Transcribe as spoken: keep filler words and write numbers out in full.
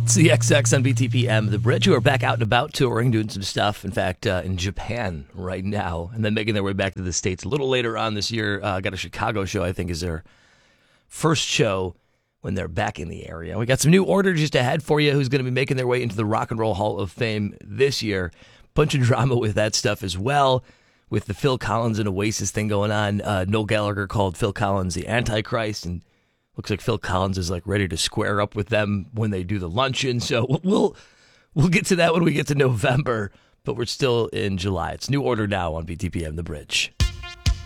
It's the X X on B T P M, The Bridge, who are back out and about touring, doing some stuff. In fact, uh, in Japan right now, and then making their way back to the States a little later on this year. Uh, got a Chicago show, I think, is their first show when they're back in the area. We got some new order just ahead for you who's going to be making their way into the Rock and Roll Hall of Fame this year. Bunch of drama with that stuff as well, with the Phil Collins and Oasis thing going on. Uh, Noel Gallagher called Phil Collins the Antichrist, and looks like Phil Collins is like ready to square up with them when they do the luncheon. So we'll we'll get to that when we get to November, but we're still in July. It's New Order now on B T P M, The Bridge.